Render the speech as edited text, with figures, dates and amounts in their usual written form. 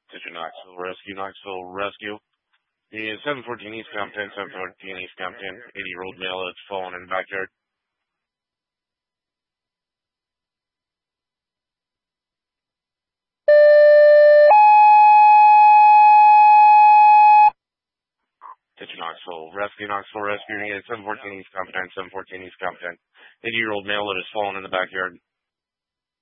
Attention Knoxville Rescue. The 714 East Compton, 714 East Compton, 80-year-old male that's fallen in the backyard. Attention Knoxville Rescue, Knoxville Rescue. 714 East Compton, 714 East Compton, 80-year-old male that has fallen in the backyard.